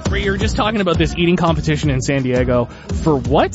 You were just talking about this eating competition in San Diego. For what?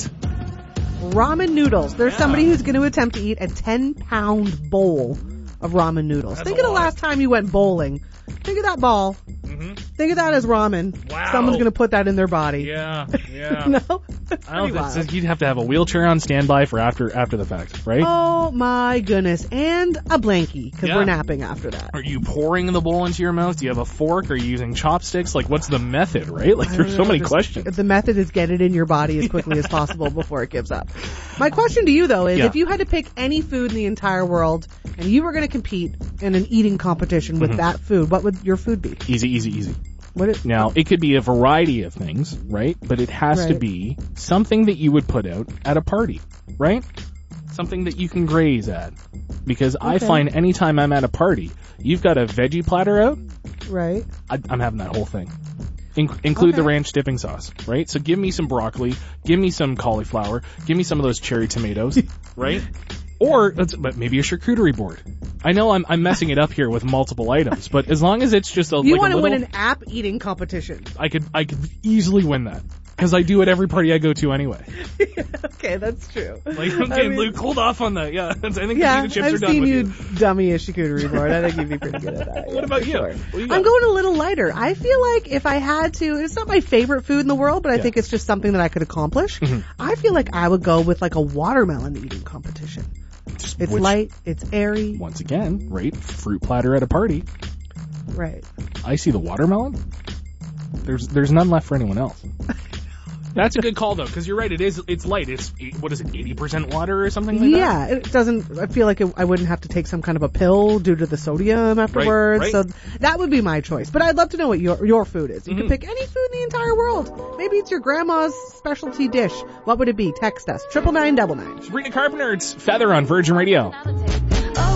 Ramen noodles. There's somebody who's going to attempt to eat a 10-pound bowl of ramen noodles. Think of the last time you went bowling. Think of that ball. Mm-hmm. Think of that as ramen. Wow. Someone's going to put that in their body. Yeah. No? I don't think you'd have to have a wheelchair on standby for after the fact, right? Oh my goodness. And a blankie, because we're napping after that. Are you pouring the bowl into your mouth? Do you have a fork? Are you using chopsticks? Like, what's the method, right? Like, there's so many questions. The method is get it in your body as quickly as possible before it gives up. My question to you, though, is if you had to pick any food in the entire world and you were going to compete in an eating competition with that food, what would your food be? Easy. Now, it could be a variety of things, right? But it has to be something that you would put out at a party, right? Something that you can graze at. Because I find anytime I'm at a party, you've got a veggie platter out. Right. I'm having that whole thing. Include the ranch dipping sauce, right? So give me some broccoli, give me some cauliflower, give me some of those cherry tomatoes, right? But maybe a charcuterie board. I know I'm messing it up here with multiple items, but as long as it's just you want to win an app eating competition. I could easily win that. Because I do it every party I go to anyway. Okay, that's true. Luke, hold off on that. Yeah, I think the potato chips are done with you. I've seen you dummy a charcuterie board. I think you'd be pretty good at that. What about you? Sure. I'm going a little lighter. I feel like if I had to, it's not my favorite food in the world, but I think it's just something that I could accomplish. Mm-hmm. I feel like I would go with like a watermelon eating competition. It's light, it's airy. Once again, right? Fruit platter at a party. Right. I see the watermelon. There's none left for anyone else. That's a good call though, because you're right. It's light. It's 80% water or something like that? Yeah, it doesn't. I feel like I wouldn't have to take some kind of a pill due to the sodium afterwards. Right. So that would be my choice. But I'd love to know what your food is. You can pick any food in the entire world. Maybe it's your grandma's specialty dish. What would it be? Text us 99999. Sabrina Carpenter. It's Feather on Virgin Radio.